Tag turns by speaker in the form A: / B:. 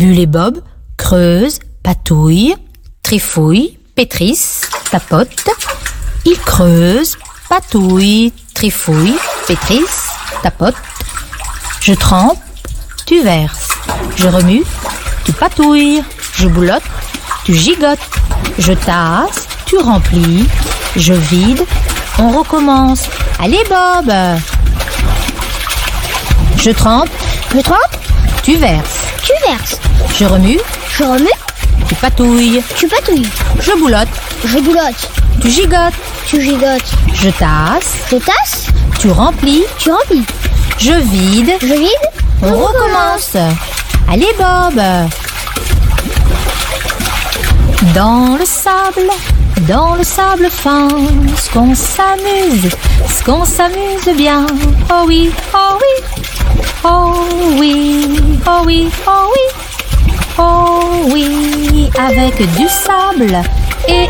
A: Bulle et Bob creusent, patouillent, trifouillent, pétrissent, tapotent. Ils creusent, patouillent, trifouillent, pétrissent, tapotent. Je trempe, tu verses. Je remue, tu patouilles. Je boulotte, tu gigotes. Je tasse, tu remplis. Je vide, on recommence. Allez Bob! Je trempe, tu verses. Je remue, tu patouilles. Je boulotte, tu gigotes. Je tasse, tu remplis. Je vide, on recommence. Allez Bob! Dans le sable fin, ce qu'on s'amuse bien. Oh oui, oh oui, oh oui, oh oui, oh oui, oh oui, avec du sable